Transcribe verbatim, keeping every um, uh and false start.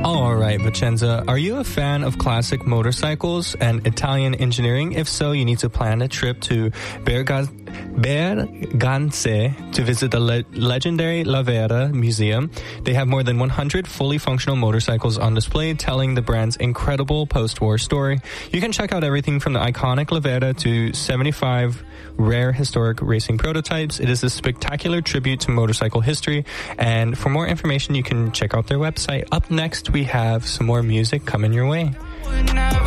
All right, Vicenza, are you a fan of classic motorcycles and Italian engineering? If so, you need to plan a trip to Berga- Berganze to visit the le- legendary Lavera Museum. They have more than one hundred fully functional motorcycles on display, telling the brand's incredible post-war story. You can check out everything from the iconic Lavera to seventy-five rare historic racing prototypes. It is a spectacular tribute to motorcycle history, and for more information, you can check out their website. Up next, we have some more music coming your way.